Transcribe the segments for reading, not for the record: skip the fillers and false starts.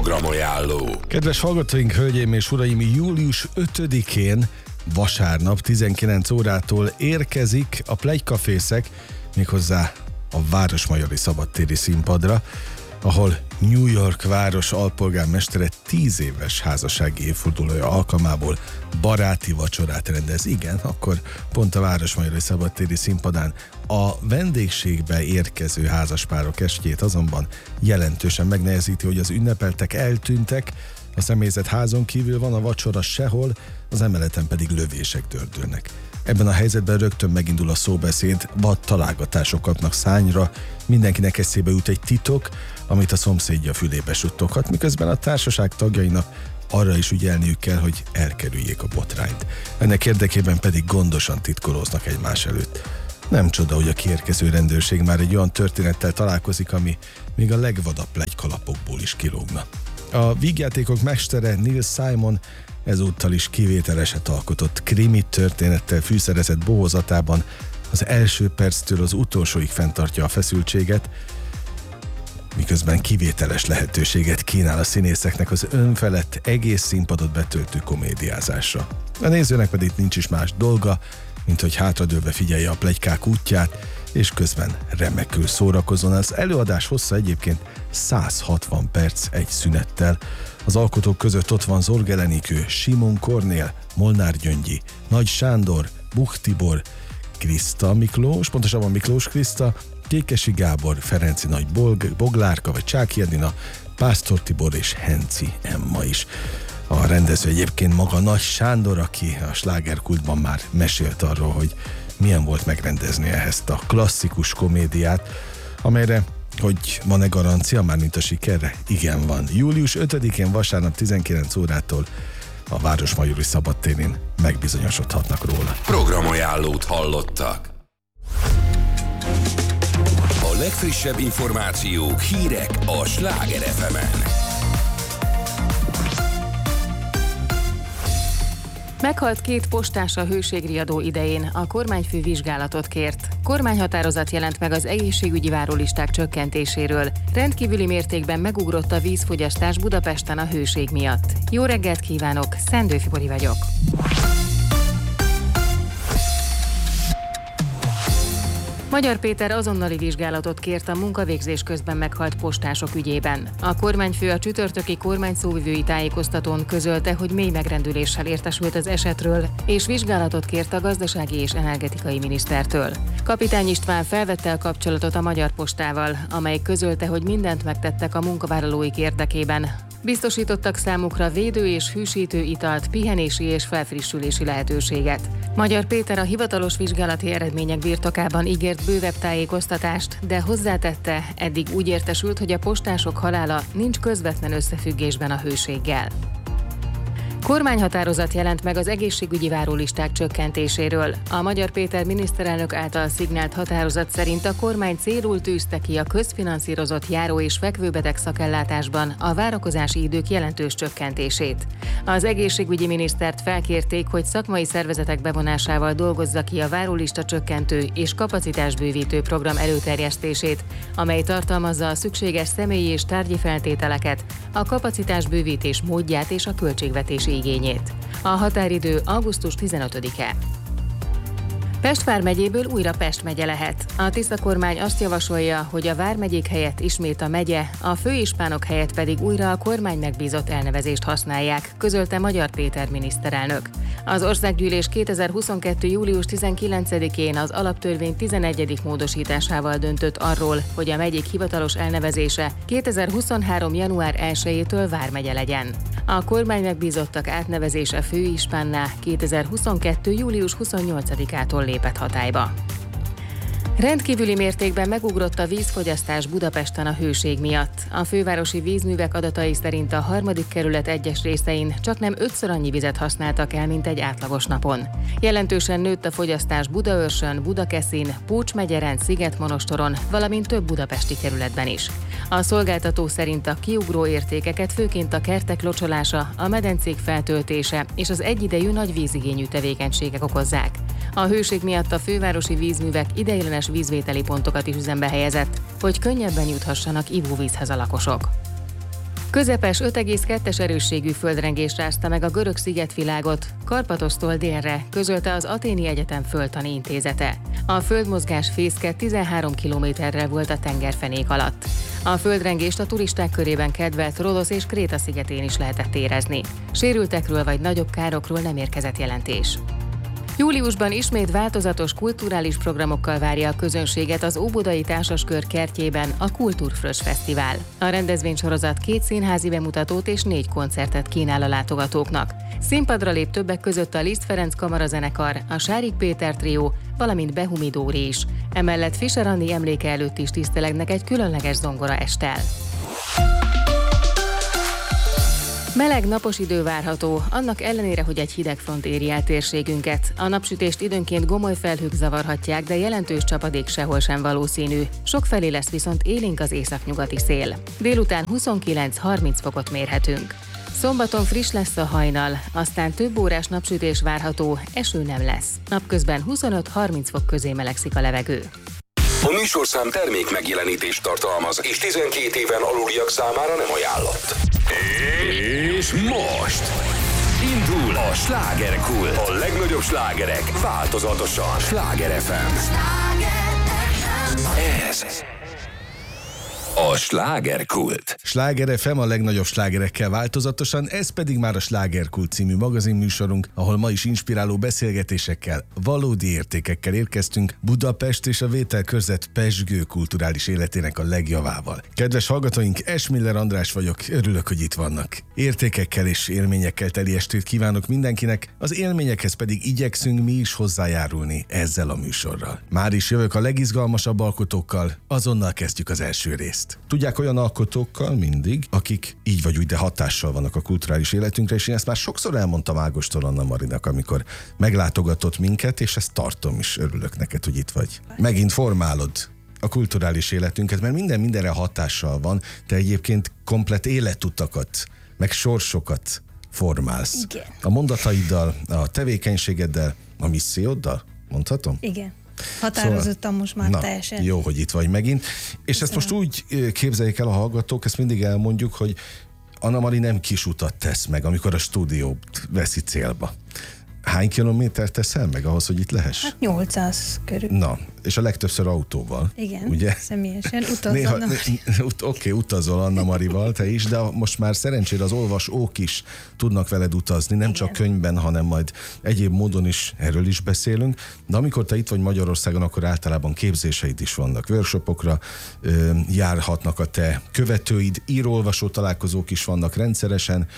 Programajánló. Kedves hallgatóink, hölgyeim és uraim, július 5-én vasárnap 19 órától érkezik a Plegykafészek, méghozzá a Városmajori Szabadtéri Színpadra, ahol New York város alpolgármestere 10 éves házassági évfordulója alkalmából baráti vacsorát rendez. Igen, akkor pont a Városmajori Szabadtéri Színpadán. A vendégségbe érkező házaspárok estjét azonban jelentősen megnehezíti, hogy az ünnepeltek eltűntek, a személyzet házon kívül van, a vacsora sehol, az emeleten pedig lövések dördülnek. Ebben a helyzetben rögtön megindul a szóbeszéd, vad találgatások kapnak szányra, mindenkinek eszébe jut egy titok, amit a szomszédja fülébe suttoghat, miközben a társaság tagjainak arra is ügyelniük kell, hogy elkerüljék a botrányt. Ennek érdekében pedig gondosan titkolóznak egymás előtt. Nem csoda, hogy a kiérkező rendőrség már egy olyan történettel találkozik, ami még a legvadabb pletykalapokból is kilógna. A vígjátékok mestere Neil Simon ezúttal is kivételeset alkotott, krimi történettel fűszerezett bohózatában az első perctől az utolsóig fenntartja a feszültséget, miközben kivételes lehetőséget kínál a színészeknek az önfelett, egész színpadot betöltő komédiázásra. A nézőnek pedig nincs is más dolga, mint hogy hátradőlve figyelje a pletykák útját, és közben remekül szórakozzon. Az előadás hossza egyébként 160 perc egy szünettel. Az alkotók között ott van Zorg Enikő, Simon Kornél, Molnár Gyöngyi, Nagy Sándor, Buch Tibor, Kriszta Miklós, pontosabban Miklós Kriszta, Kékesi Gábor, Ferenci Nagy Boglárka vagy Csáky Edina, Pásztor Tibor és Henci Emma is. A rendező egyébként maga Nagy Sándor, aki a slágerkultban már mesélt arról, hogy milyen volt megrendezni ezt a klasszikus komédiát, amelyre, hogy van-e garancia, mármint a sikerre? Igen, van. Július 5-én vasárnap 19 órától a Városmajori Szabadtéren megbizonyosodhatnak róla. Programajánlót hallottak. A legfrissebb információk, hírek a Sláger FM-en. Meghalt 2 postás a hőségriadó idején, a kormányfő vizsgálatot kért. Kormányhatározat jelent meg az egészségügyi várólisták csökkentéséről. Rendkívüli mértékben megugrott a vízfogyasztás Budapesten a hőség miatt. Jó reggelt kívánok, Szendő Fibori vagyok. Magyar Péter azonnali vizsgálatot kért a munkavégzés közben meghalt postások ügyében. A kormányfő a csütörtöki kormányszóvivői tájékoztatón közölte, hogy mély megrendüléssel értesült az esetről, és vizsgálatot kért a gazdasági és energetikai minisztertől. Kapitány István felvette a kapcsolatot a Magyar Postával, amely közölte, hogy mindent megtettek a munkavállalóik érdekében. Biztosítottak számukra védő és hűsítő italt, pihenési és felfrissülési lehetőséget. Magyar Péter a hivatalos vizsgálati eredmények birtokában ígért bővebb tájékoztatást, de hozzátette, eddig úgy értesült, hogy a postások halála nincs közvetlen összefüggésben a hőséggel. Kormányhatározat jelent meg az egészségügyi várólisták csökkentéséről. A Magyar Péter miniszterelnök által szignált határozat szerint a kormány célul tűzte ki a közfinanszírozott járó- és fekvőbeteg szakellátásban a várakozási idők jelentős csökkentését. Az egészségügyi minisztert felkérték, hogy szakmai szervezetek bevonásával dolgozza ki a várólista csökkentő és kapacitásbővítő program előterjesztését, amely tartalmazza a szükséges személyi és tárgyi feltételeket, a kapacitásbővítés módját és a költségvetési igényét. A határidő augusztus 15-e. Pest vármegyéből újra Pest megye lehet. A tiszta kormány azt javasolja, hogy a vármegyék helyett ismét a megye, a főispánok helyett pedig újra a kormány megbízott elnevezést használják, közölte Magyar Péter miniszterelnök. Az Országgyűlés 2022. július 19-én az alaptörvény 11. módosításával döntött arról, hogy a megyék hivatalos elnevezése 2023. január 1-től vármegye legyen. A kormány megbízottak átnevezése főispánná 2022. július 28-ától lépett hatályba. Rendkívüli mértékben megugrott a vízfogyasztás Budapesten a hőség miatt. A fővárosi vízművek adatai szerint a 3. kerület egyes részein csaknem 5-ször annyi vizet használtak el, mint egy átlagos napon. Jelentősen nőtt a fogyasztás Budaörsön, Budakeszin, Pócs-megyeren, Szigetmonostoron, valamint több budapesti kerületben is. A szolgáltató szerint a kiugró értékeket főként a kertek locsolása, a medencék feltöltése és az egyidejű nagy vízigényű tevékenységek okozzák. A hőség miatt a fővárosi vízművek ideiglenes vízvételi pontokat is üzembe helyezett, hogy könnyebben juthassanak ivóvízhez a lakosok. Közepes 5,2-es erősségű földrengés rázta meg a görög szigetvilágot, Karpatosztól délre, közölte az Athéni Egyetem Földtani Intézete. A földmozgás fészke 13 kilométerrel volt a tengerfenék alatt. A földrengést a turisták körében kedvelt Rodosz és Kréta szigetén is lehetett érezni. Sérültekről vagy nagyobb károkról nem érkezett jelentés. Júliusban ismét változatos kulturális programokkal várja a közönséget az Óbudai Társaskör kertjében a Kultúrfrös Fesztivál. A rendezvénysorozat 2 színházi bemutatót és 4 koncertet kínál a látogatóknak. Színpadra lép többek között a Liszt Ferenc kamarazenekar, a Sárik Péter trió, valamint Behumi Dóri is. Emellett Fischer Anni emléke előtt is tisztelegnek egy különleges zongora esttel. Meleg, napos idő várható, annak ellenére, hogy egy hidegfront éri el térségünket. A napsütést időnként gomoly felhők zavarhatják, de jelentős csapadék sehol sem valószínű. Sokfelé lesz viszont élénk az északnyugati szél. Délután 29-30 fokot mérhetünk. Szombaton friss lesz a hajnal, aztán több órás napsütés várható, eső nem lesz. Napközben 25-30 fok közé melegszik a levegő. A műsorszám termék megjelenítést tartalmaz, és 12 éven aluliak számára nem ajánlott. És most indul a Slágerkult. A legnagyobb slágerek változatosan. Sláger FM. Ez a Slágerkult. Sláger FM, a legnagyobb slágerekkel változatosan, ez pedig már a Slágerkult című magazinműsorunk, ahol ma is inspiráló beszélgetésekkel, valódi értékekkel érkeztünk Budapest és a vételkörzet pezsgő kulturális életének a legjavával. Kedves hallgatóink, Esmiller András vagyok, örülök, hogy itt vannak. Értékekkel és élményekkel teli estét kívánok mindenkinek, az élményekhez pedig igyekszünk mi is hozzájárulni ezzel a műsorral. Már is jövök a legizgalmasabb alkotókkal, azonnal kezdjük az első részt. Tudják, olyan alkotókkal mindig, akik így vagy úgy, de hatással vannak a kulturális életünkre, és én ezt már sokszor elmondtam Ágostól Anna Marinak, amikor meglátogatott minket, és ezt tartom is, örülök neked, hogy itt vagy. Megint formálod a kulturális életünket, mert mindenre hatással van, te egyébként komplett életutakat, meg sorsokat formálsz. Igen. A mondataiddal, a tevékenységeddel, a misszióddal, mondhatom? Igen. Határozottan most már teljesen. Jó, hogy itt vagy megint. És ezt most úgy képzeljék el a hallgatók, ezt mindig elmondjuk, hogy Anna Mari nem kis utat tesz meg, amikor a stúdiót veszi célba. Hány kilométert teszel meg ahhoz, hogy itt lehess? Hát 800 körül. Na, és a legtöbbször autóval. Igen, ugye? Személyesen utazol. Oké, utazol Anna Marival, te is, de most már szerencsére az olvasók is tudnak veled utazni, nem csak könyvben, hanem majd egyéb módon is, erről is beszélünk. De amikor te itt vagy Magyarországon, akkor általában képzéseid is vannak. Workshopokra járhatnak a te követőid, író-olvasó találkozók is vannak rendszeresen,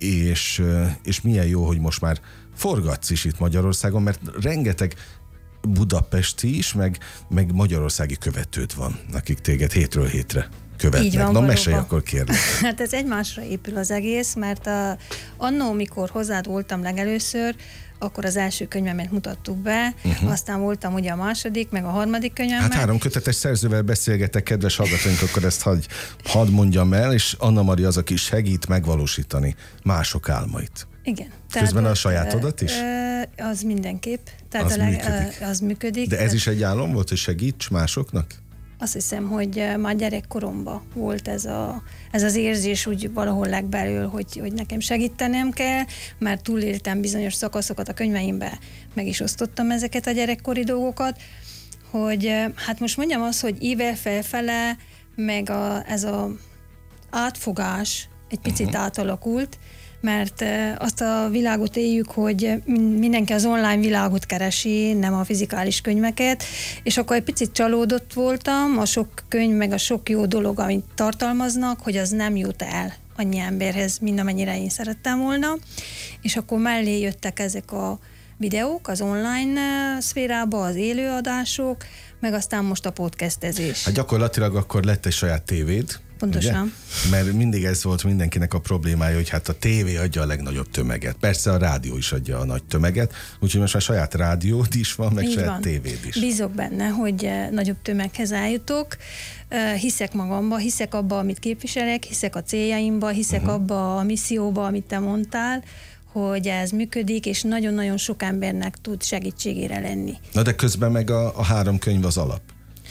és milyen jó, hogy most már forgatsz is itt Magyarországon, mert rengeteg budapesti is, meg magyarországi követőd van, akik téged hétről hétre követnek. Így van, na, mesélj akkor, kérlek. Hát ez egymásra épül az egész, mert annó, mikor hozzád voltam legelőször, akkor az első könyvemet mutattuk be, aztán voltam ugye a második, meg a harmadik könyvemmel. Hát 3 kötetes szerzővel beszélgetek, kedves hallgatóink, akkor ezt hadd mondjam el, és Anna Mari az, aki segít megvalósítani mások álmait. Igen. Közben a sajátodat is? Az mindenképp. Tehát az működik. Az működik. De ez is egy álom volt, hogy segíts másoknak? Azt hiszem, hogy már gyerekkoromban volt ez az érzés úgy valahol legbelül, hogy nekem segítenem kell, mert túléltem bizonyos szakaszokat a könyveimbe, meg is osztottam ezeket a gyerekkori dolgokat, hogy hát most mondjam azt, hogy ível felfele, meg ez a átfogás egy picit átalakult, mert azt a világot éljük, hogy mindenki az online világot keresi, nem a fizikális könyveket, és akkor egy picit csalódott voltam, a sok könyv, meg a sok jó dolog, amit tartalmaznak, hogy az nem jut el annyi emberhez, mint amennyire én szerettem volna, és akkor mellé jöttek ezek a videók az online szférába, az élőadások, meg aztán most a podcastezés. Hát gyakorlatilag akkor lett egy saját tévéd. Pontosan. Ugye? Mert mindig ez volt mindenkinek a problémája, hogy hát a tévé adja a legnagyobb tömeget. Persze a rádió is adja a nagy tömeget, úgyhogy most már saját rádiód is van, meg így saját van. tévéd is. Bízok benne, hogy nagyobb tömeghez eljutok. Hiszek magamba, hiszek abba, amit képviselek, hiszek a céljaimba, hiszek abba a misszióba, amit te mondtál, hogy ez működik, és nagyon-nagyon sok embernek tud segítségére lenni. Na de közben meg a 3 könyv az alap.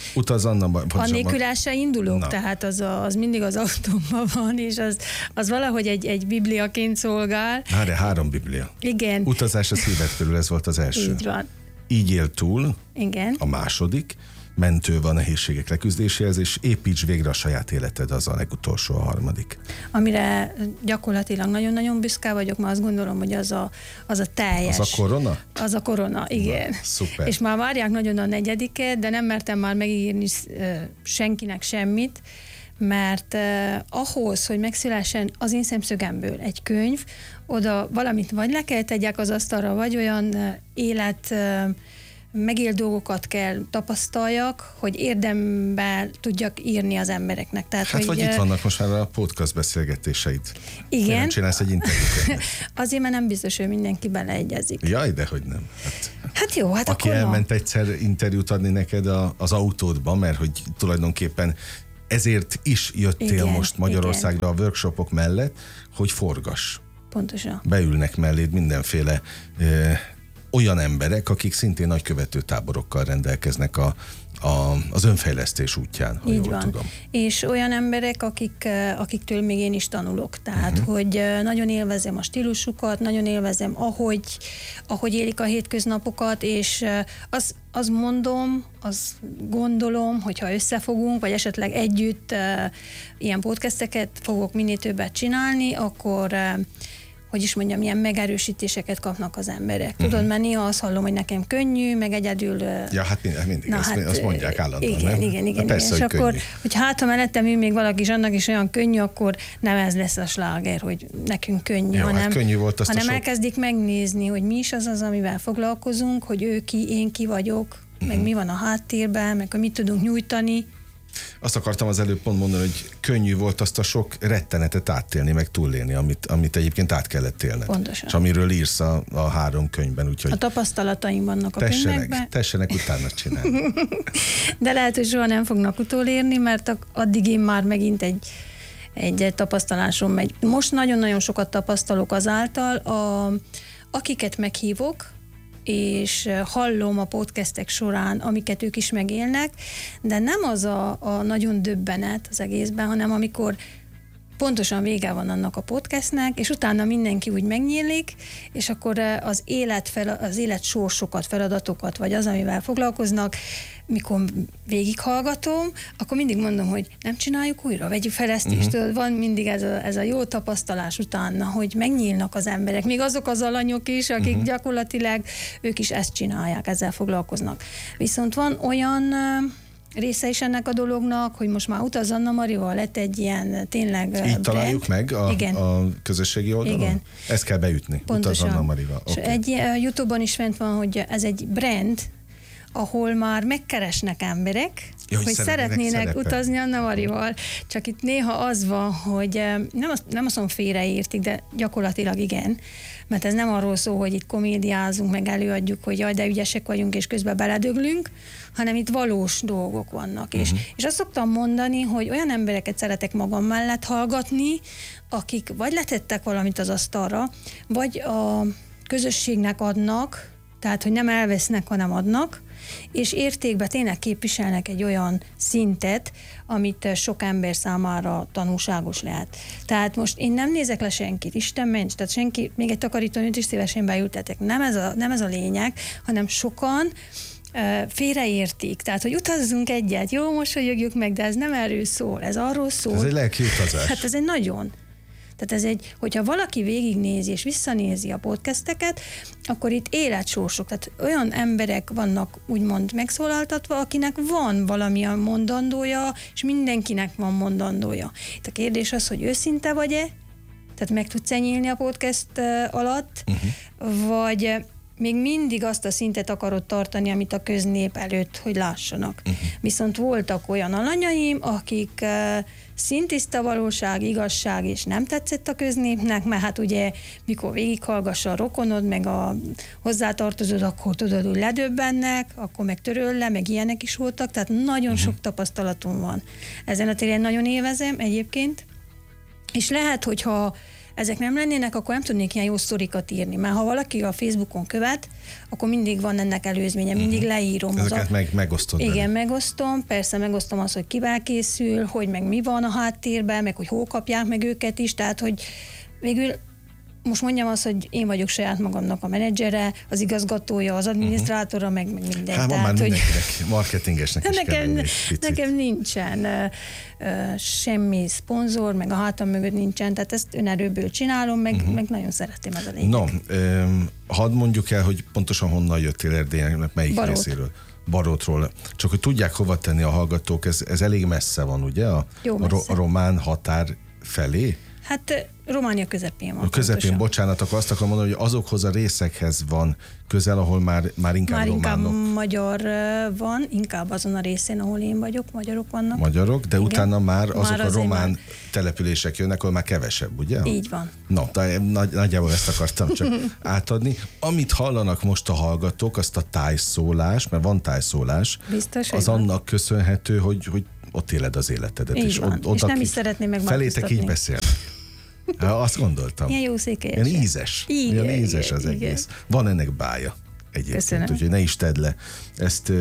Utaz Anna. Annélkül el se indulok, tehát az mindig az autómban van, és az valahogy egy bibliaként szolgál. De 3 biblia. Igen. Utazás a szíved körül, ez volt az első. Így van. Így él túl. Igen. A második. Mentő van a nehézségek leküzdéséhez, és építs végre a saját életed, az a legutolsó, a harmadik. Amire gyakorlatilag nagyon-nagyon büszke vagyok, mert azt gondolom, hogy az a teljes. Az a korona? Az a korona, igen. Na, szuper. És már várják nagyon a 4. de nem mertem már megígérni senkinek semmit, mert ahhoz, hogy megszülessen az én szemszögemből egy könyv, oda valamit vagy le kell tegyek az asztalra, vagy olyan élet megélt dolgokat kell tapasztaljak, hogy érdemben tudjak írni az embereknek. Tehát, hát vagy itt vannak most már a podcast beszélgetéseid. Igen. Nem csinálsz egy interjút. Azért, mert nem biztos, hogy mindenki beleegyezik. Jaj, dehogy nem. Hát jó, hát aki akkor elment egyszer interjút adni neked az autódba, mert hogy tulajdonképpen ezért is jöttél igen, most Magyarországra a workshopok mellett, hogy forgass. Pontosan. Beülnek melléd mindenféle olyan emberek, akik szintén nagy követőtáborokkal rendelkeznek az önfejlesztés útján, ha így jól van. tudom. És olyan emberek, akiktől még én is tanulok. Tehát, hogy nagyon élvezem a stílusukat, nagyon élvezem, ahogy élik a hétköznapokat, és azt mondom, azt gondolom, hogyha összefogunk, vagy esetleg együtt ilyen podcasteket fogok minél többet csinálni, akkor hogy is mondjam, ilyen megerősítéseket kapnak az emberek. Tudod, mert néha azt hallom, hogy nekem könnyű, meg egyedül... Ja, hát mindig azt mondják állandóan, nem? Igen. Persze, és hogy akkor, könnyű. hogy ha mellettem ül még valaki, és annak is olyan könnyű, akkor nem ez lesz a sláger, hogy nekünk könnyű, jó, hanem, hát könnyű volt azt hanem elkezdik megnézni, hogy mi is az, amivel foglalkozunk, hogy ő ki, én ki vagyok, meg mi van a háttérben, meg hogy mit tudunk nyújtani. Azt akartam az előbb pont mondani, hogy könnyű volt azt a sok rettenetet átélni, meg túlélni, amit egyébként át kellett élned. Pontosan. És amiről írsz a 3 könyvben, úgyhogy... A tapasztalataim vannak a könyvekben. Tessenek utána csinálni. De lehet, hogy soha nem fognak utolérni, mert addig én már megint egy tapasztalásom megy. Most nagyon-nagyon sokat tapasztalok azáltal, akiket meghívok, és hallom a podcastek során, amiket ők is megélnek, de nem az a nagyon döbbenet az egészben, hanem amikor pontosan vége van annak a podcastnek, és utána mindenki úgy megnyílik, és akkor az élet sorsokat, feladatokat, vagy az, amivel foglalkoznak, mikor végighallgatom, akkor mindig mondom, hogy nem csináljuk újra, vegyük fel ezt is. Van mindig ez a jó tapasztalás utána, hogy megnyílnak az emberek, még azok az alanyok is, akik gyakorlatilag ők is ezt csinálják, ezzel foglalkoznak. Viszont van olyan része is ennek a dolognak, hogy most már Utaz Anna Marival lett egy ilyen tényleg így brand. találjuk meg a közösségi oldalon? Igen. Ezt kell beütni. Pontosan. Utaz Anna Marival. És egy YouTube-on is fent van, hogy ez egy brand, ahol már megkeresnek emberek, hogy szeretnének utazni Anna Marival. Csak itt néha az van, hogy nem azt mondom félreértik, de gyakorlatilag igen, mert ez nem arról szól, hogy itt komédiázunk, meg előadjuk, hogy jaj, de ügyesek vagyunk, és közben beledöglünk, hanem itt valós dolgok vannak. És azt szoktam mondani, hogy olyan embereket szeretek magam mellett hallgatni, akik vagy letettek valamit az asztalra, vagy a közösségnek adnak, tehát, hogy nem elvesznek, hanem adnak, és értékben tényleg képviselnek egy olyan szintet, amit sok ember számára tanulságos lehet. Tehát most én nem nézek le senkit, Isten ments, tehát senki, még egy takarítónőt is szívesen beültetek. Nem ez a lényeg, hanem sokan félreértik. Tehát, hogy utazzunk egyet, jó, mosolyogjuk meg, de ez nem erről szól, ez arról szól. Ez egy lelki utazás. Hát ez egy nagyon. Tehát hogyha valaki végignézi és visszanézi a podcasteket, akkor itt életsorsok, tehát olyan emberek vannak úgymond megszólaltatva, akinek van valamilyen mondandója, és mindenkinek van mondandója. Itt a kérdés az, hogy őszinte vagy-e, tehát meg tudsz nyílni a podcast alatt, vagy még mindig azt a szintet akarod tartani, amit a köznép előtt, hogy lássanak. Viszont voltak olyan alanyaim, akik szintiszta valóság, igazság, és nem tetszett a köznépnek, mert hát ugye, mikor végighallgassa a rokonod, meg a hozzátartozód, akkor tudod, hogy ledöbbennek, akkor meg töröl le, meg ilyenek is voltak, tehát nagyon sok tapasztalatom van. Ezen a téren nagyon élvezem egyébként, és lehet, hogyha ezek nem lennének, akkor nem tudnék ilyen jó sztorikat írni. Mert ha valaki a Facebookon követ, akkor mindig van ennek előzménye, mindig leírom. Ezeket megosztod. Igen, megosztom, persze megosztom azt, hogy kivel készül, hogy meg mi van a háttérben, meg hogy hol kapják meg őket is, tehát hogy végül most mondjam azt, hogy én vagyok saját magamnak a menedzsere, az igazgatója, az adminisztrátora, meg minden. Hát már mindenkinek, marketingesnek is kell lenni. Nekem nincsen semmi szponzor, meg a hátam mögött nincsen, tehát ezt önerőből csinálom, meg nagyon szeretem, ez a lényeg. No, hadd mondjuk el, hogy pontosan honnan jöttél Erdélynek, melyik Barót. részéről? Barótról. Csak hogy tudják hova tenni a hallgatók, ez elég messze van, ugye? A román határ felé? Hát Románia közepén van. A közepén, pontosan. Bocsánat, akkor azt akarom mondani, hogy azokhoz a részekhez van közel, ahol már inkább románok. Inkább magyar van, inkább azon a részén, ahol én vagyok, magyarok vannak. Magyarok, de igen. Utána már azok a román már települések jönnek, ahol már kevesebb, ugye? Így van. No, nagyjából ezt akartam csak átadni. Amit hallanak most a hallgatók, azt a tájszólás, mert van tájszólás, biztos, az annak köszönhető, hogy ott éled az életedet. Így van. És nem is szeretném megváltoztatni. Felétek így beszél. Azt gondoltam. Ilyen jó székelyes. Ilyen ízes. Ilyen ízes az egész. Van ennek bája egyébként, úgyhogy ne is tedd le. Ezt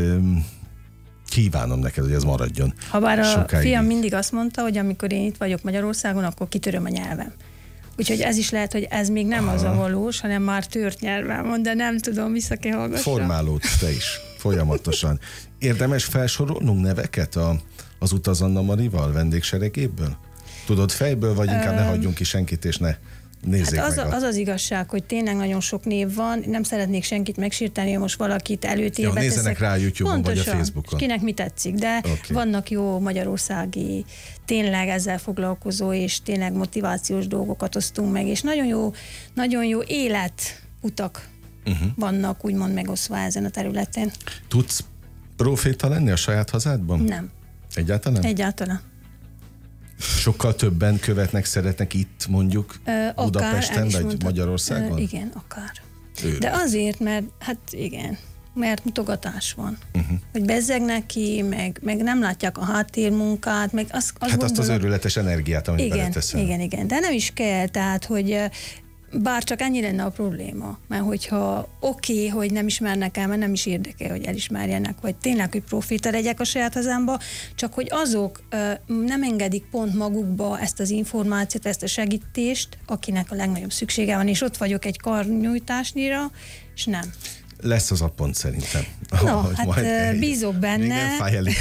kívánom neked, hogy ez maradjon. Habár a sokáig fiam így. mindig azt mondta, hogy amikor én itt vagyok Magyarországon, akkor kitöröm a nyelvem. Úgyhogy ez is lehet, hogy ez még nem az a valós, hanem már tört nyelvem van, de nem tudom, vissza kell hallgassam. Formálódsz te is, folyamatosan. Érdemes felsorolnunk neveket az Utaz Anna Marival vendégseregéből? Tudod fejből, vagy inkább ne hagyjunk ki senkit, és ne nézzék hát meg. az az igazság, hogy tényleg nagyon sok név van, nem szeretnék senkit megsírteni, hogy most valakit előtérbe teszek. Nézzenek rá a YouTube-on vagy a Facebookon. Kinek mi tetszik, de vannak jó magyarországi, tényleg ezzel foglalkozó, és tényleg motivációs dolgokat osztunk meg, és nagyon jó életutak vannak úgymond megosztva ezen a területen. Tudsz proféta lenni a saját hazádban? Nem. Egyáltalán? Egyáltalán. Sokkal többen követnek, szeretnek itt mondjuk Budapesten, vagy Magyarországon? Igen, akár. Őrült. De azért, mert hát igen, mert mutogatás van. Hogy bezzegnek ki, meg nem látják a háttérmunkát, meg azt azt az őrületes energiát, amit beleteszel. Igen. De nem is kell, tehát, hogy bár csak ennyi lenne a probléma, mert hogyha oké, hogy nem ismernek el, mert nem is érdekel, hogy elismerjenek, vagy tényleg, hogy profita legyek a saját hazámba, csak hogy azok nem engedik pont magukba ezt az információt, ezt a segítést, akinek a legnagyobb szüksége van, és ott vagyok egy karnyújtásnyira, és nem. Lesz az a pont szerintem. No, hát bízok benne. Még nem fáj elég.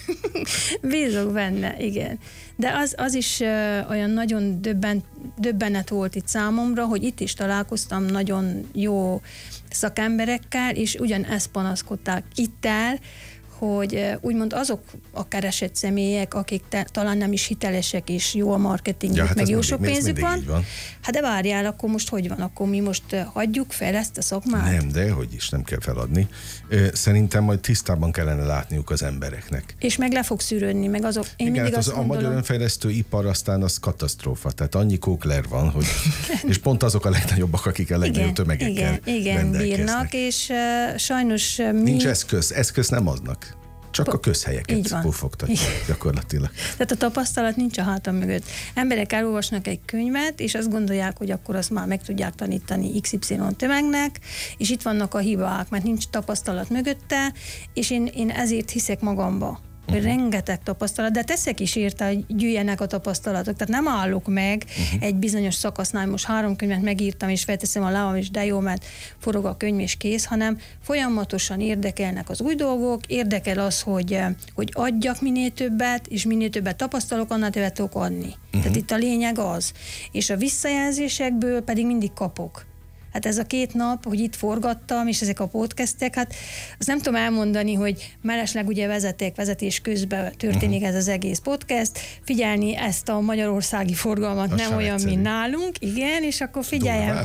Bízok benne, igen. De az is olyan nagyon döbbenet volt itt számomra, hogy itt is találkoztam nagyon jó szakemberekkel, és ugyanezt panaszkodták itt el, hogy úgymond azok a keresett személyek, akik talán nem is hitelesek, és jó a marketingük, hát meg jó sok pénzük van. Hát de várjál, akkor most hogy van? Akkor mi most hagyjuk fel ezt a szakmát? Nem, de hogy is, nem kell feladni. Szerintem majd tisztában kellene látniuk az embereknek. És meg le fog szűrődni, meg azok. Én igen, mindig hát azt a magyar önfejlesztő ipar aztán az katasztrófa. Tehát annyi kókler van, hogy és pont azok a legnagyobbak, akik a legnagyobb tömegekkel bírnak, és sajnos nincs eszköz nem adnak. Csak a közhelyeket pufogtatják gyakorlatilag. Tehát a tapasztalat nincs a hátam mögött. Emberek elolvasnak egy könyvet, és azt gondolják, hogy akkor azt már meg tudják tanítani XY tömegnek, és itt vannak a hibák, mert nincs tapasztalat mögötte, és én ezért hiszek magamba. Rengeteg tapasztalat, de teszek is érte, hogy gyűjjenek a tapasztalatok. Tehát nem állok meg egy bizonyos szakasznál, most 3 könyvet megírtam, és felteszem a lábam, és de jó, mert forog a könyv, és kész, hanem folyamatosan érdekelnek az új dolgok, érdekel az, hogy adjak minél többet, és minél többet tapasztalok, annál többet tudok adni. Tehát itt a lényeg az. És a visszajelzésekből pedig mindig kapok. Hát ez a 2 nap, hogy itt forgattam, és ezek a podcastek, hát azt nem tudom elmondani, hogy mellesleg ugye vezetés közben történik ez az egész podcast, figyelni ezt a magyarországi forgalmat az nem olyan, mint nálunk, igen, és akkor figyeljem.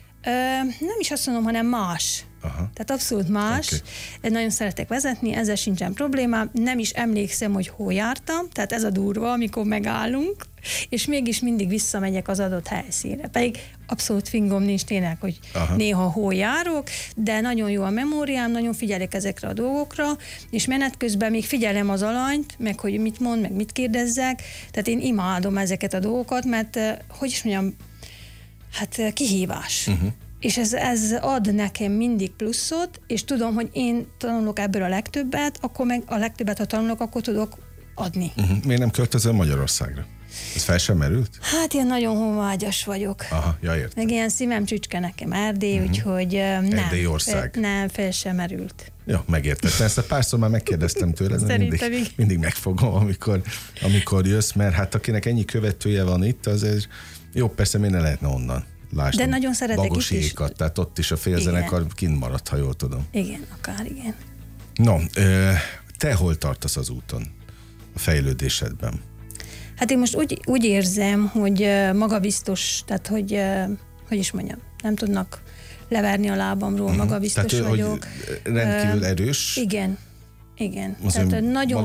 Nem is azt mondom, hanem más. Tehát abszolút más. Nagyon szeretek vezetni, ezzel sincsen problémám. Nem is emlékszem, hogy hol jártam, tehát ez a durva, amikor megállunk, és mégis mindig visszamegyek az adott helyszínre. Pedig abszolút fingom nincs tényleg, hogy néha hol járok, de nagyon jó a memóriám, nagyon figyelek ezekre a dolgokra, és menet közben még figyelem az alanyt, meg hogy mit mond, meg mit kérdezzek. Tehát én imádom ezeket a dolgokat, mert hogy is mondjam, Hát kihívás. És ez ad nekem mindig pluszot, és tudom, hogy én tanulok ebből a legtöbbet, akkor meg a legtöbbet, ha tanulok, akkor tudok adni. Miért nem költözöl Magyarországra? Ez fel sem merült? Hát ilyen nagyon honvágyas vagyok. Aha, ja, értem. Meg ilyen szívem csücske nekem Erdély, úgyhogy nem. Erdély ország. Nem, fel sem merült. Ja, megértettem. Ezt a párszor már megkérdeztem tőle, de mindig megfogom, amikor jössz, mert hát akinek ennyi követője van itt, azért jó, persze miért ne lehetne onnan. Lásd, de nagyon szeretek itt is. Tehát ott is a félzenekar kint maradt, ha jól tudom. Igen, akár igen. No, te hol tartasz az úton a fejlődésedben? Hát én most úgy érzem, hogy magabiztos, tehát hogy is mondjam, nem tudnak leverni a lábamról, magabiztos tehát, vagyok. Rendkívül erős. Igen. Tehát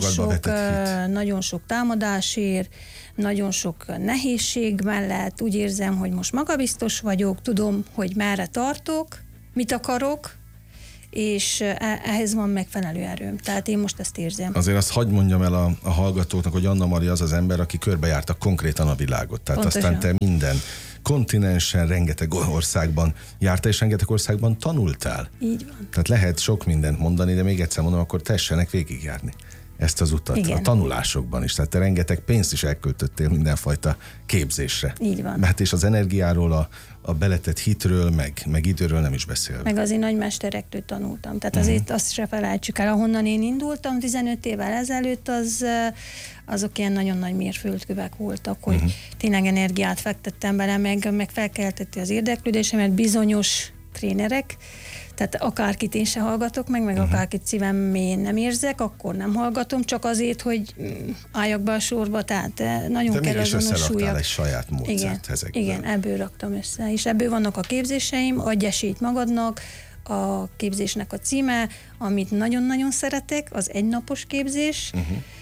nagyon sok támadás ér, nagyon sok nehézség mellett úgy érzem, hogy most magabiztos vagyok, tudom, hogy merre tartok, mit akarok, és ehhez van megfelelő erőm. Tehát én most ezt érzem. Azért azt hagyd mondjam el a hallgatóknak, hogy Anna Mari az az ember, aki körbejárta konkrétan a világot. Tehát pontosan. Aztán te minden kontinensen, rengeteg országban jártál, és rengeteg országban tanultál. Így van. Tehát lehet sok mindent mondani, de még egyszer mondom, akkor tessenek végigjárni ezt az utat. Igen. A tanulásokban is. Tehát te rengeteg pénzt is elköltöttél mindenfajta képzésre. Így van. Hát és az energiáról, a beletett hitről, meg időről nem is beszél. Meg azért nagymesterektől tanultam. Tehát azért azt se felejtsük el, ahonnan én indultam 15 évvel ezelőtt, azok ilyen nagyon nagy mérföldkövek voltak, hogy tényleg energiát fektettem bele, meg felkeltette az érdeklődésemet bizonyos trénerek, tehát akárkit én se hallgatok meg akárkit szívem mélyén nem érzek, akkor nem hallgatom, csak azért, hogy álljak be a sorba, tehát nagyon de kell azonosuljak. egy saját módszert ezekből. Igen, ebből raktam össze, és ebből vannak a képzéseim, adj esélyt magadnak, a képzésnek a címe, amit nagyon-nagyon szeretek, az egynapos képzés,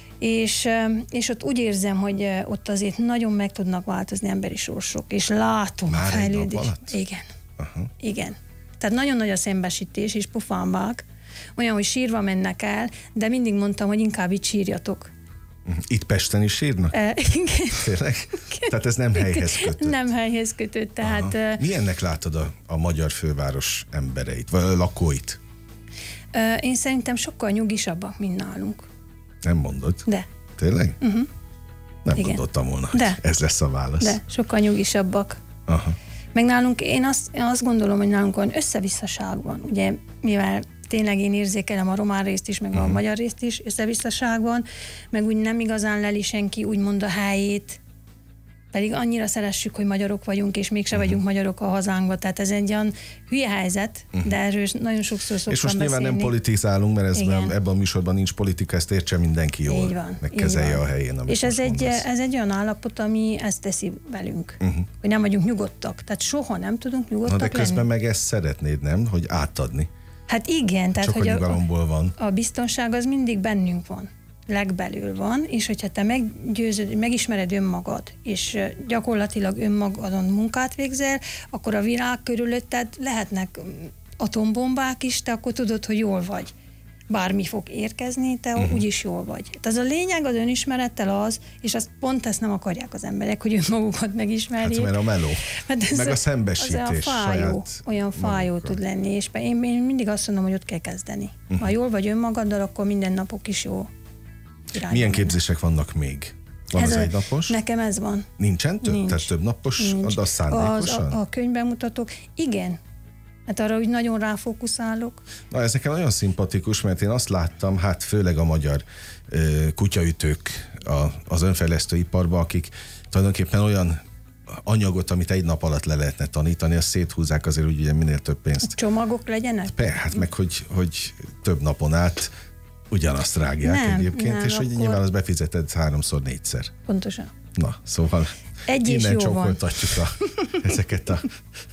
és ott úgy érzem, hogy ott azért nagyon meg tudnak változni emberi sorsok, és látom már a fejlődést. Igen. Igen. Tehát nagyon nagy a szembesítés, és pofánbák, olyan, hogy sírva mennek el, de mindig mondtam, hogy inkább itt sírjatok. Itt Pesten is sírnak? Igen. Tényleg? Tehát ez nem helyhez kötött? Nem helyhez kötött, tehát... Milyennek látod a magyar főváros embereit, vagy a lakóit? Én szerintem sokkal nyugisabbak, mint nálunk. Nem mondod? De. Tényleg? Nem igen. gondoltam volna, de. hogy ez lesz a válasz. De, sokkal nyugisabbak. Aha. Meg nálunk, én azt gondolom, hogy nálunk van összevisszaság van. Ugye, mivel tényleg én érzékelem a román részt is, meg a magyar részt is, összevisszaság van, meg úgy nem igazán leli senki úgymond a helyét, pedig annyira szeressük, hogy magyarok vagyunk, és mégse vagyunk magyarok a hazánkba, tehát ez egy olyan hülye helyzet, de erről nagyon sokszor szoktam és most beszélni. nyilván nem politizálunk, mert ebben a műsorban nincs politika, ezt értse mindenki jól, így van, megkezelje a helyén, amit és ez egy olyan állapot, ami ezt teszi velünk, hogy nem vagyunk nyugodtak, tehát soha nem tudunk nyugodtak lenni. De közben meg ezt szeretnéd, nem? Hogy átadni. Hát igen, tehát csak hogy van. A biztonság az mindig bennünk van. Legbelül van, és hogyha te megismered önmagad, és gyakorlatilag önmagadon munkát végzel, akkor a világ körülötted lehetnek atombombák is, te akkor tudod, hogy jól vagy. Bármi fog érkezni, te úgyis jól vagy. Tehát az a lényeg az önismerettel az, és azt pont ezt nem akarják az emberek, hogy önmagukat megismerjék. Hát mert a meló, meg a szembesítés. Olyan fájó tud lenni, és én mindig azt mondom, hogy ott kell kezdeni. Ha jól vagy önmagaddal, akkor minden napok is jó. Milyen képzések vannak még? Van az egynapos? Nekem ez van. Nincsen több? Nincs. Tehát több napos? Az szándékosan? A könyvbemutatók, igen. Hát arra úgy nagyon ráfókuszálok. Na, ez nekem nagyon szimpatikus, mert én azt láttam, hát főleg a magyar kutyaütők az önfejlesztő iparban, akik tulajdonképpen olyan anyagot, amit egy nap alatt le lehetne tanítani, azt széthúzzák azért, hogy ugye minél több pénzt. Csomagok legyenek? Hát meg, hogy több napon át ugyanazt rágják egyébként, és hogy nyilván az befizeted 3-4-szer. Pontosan. Na, szóval egy innen csókoltatjuk ezeket a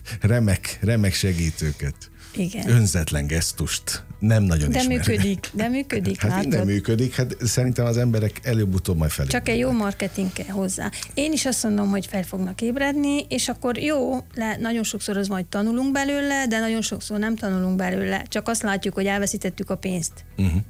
remek segítőket. Igen. Önzetlen gesztust nem nagyon ismernek. De működik. Hát minden működik, hát szerintem az emberek előbb-utóbb majd felé. Csak egy jó marketing kell hozzá. Én is azt mondom, hogy fel fognak ébredni, és akkor jó, nagyon sokszor az majd tanulunk belőle, de nagyon sokszor nem tanulunk belőle. Csak azt látjuk, hogy elveszítettük a pénzt.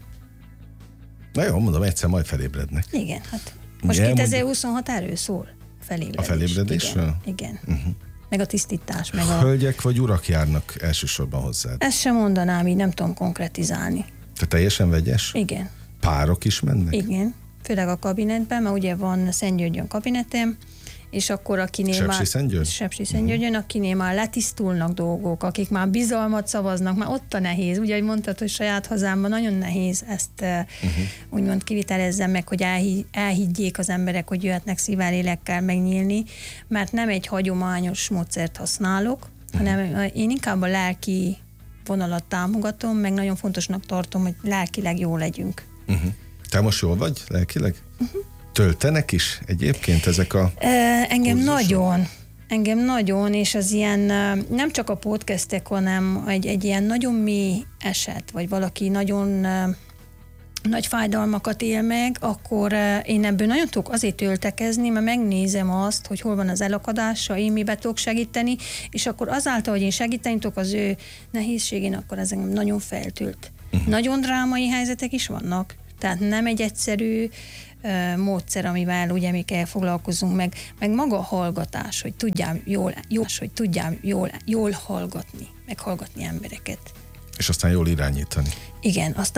Na jó, mondom, egyszer majd felébrednek. Igen, hát most 2026 erről szól. A felébredésről? Igen. meg a tisztítás. Meg Hölgyek vagy urak járnak elsősorban hozzád? Ezt sem mondanám, így nem tudom konkretizálni. Te teljesen vegyes? Igen. Párok is mennek? Igen, főleg a kabinetben, mert ugye van Szentgyörgyön kabinetem, és akkor akinél Sepsiszentgyörgyön, akinél már letisztulnak dolgok, akik már bizalmat szavaznak, már ott a nehéz. Ugye, hogy mondtad, hogy saját hazámban nagyon nehéz ezt úgymond kivitelezzem meg, hogy elhiggyék az emberek, hogy jöhetnek szívvel, lélekkel megnyílni, mert nem egy hagyományos módszert használok, hanem én inkább a lelki vonalat támogatom, meg nagyon fontosnak tartom, hogy lelkileg jól legyünk. Te most jól vagy lelkileg? Töltenek is egyébként ezek a... Engem nagyon, és az ilyen nem csak a podcastek, hanem egy ilyen nagyon mély eset, vagy valaki nagyon nagy fájdalmakat él meg, akkor én ebből nagyon tudok azért töltekezni, mert megnézem azt, hogy hol van az elakadása, én mibe tudok segíteni, és akkor azáltal, hogy én segíteni tudok az ő nehézségén, akkor ez engem nagyon feltölt. Nagyon drámai helyzetek is vannak, tehát nem egy egyszerű módszer, amivel ugye mi kell foglalkozunk, meg maga a hallgatás, hogy tudjam jól hallgatni, meghallgatni embereket. És aztán jól irányítani. Igen, aztán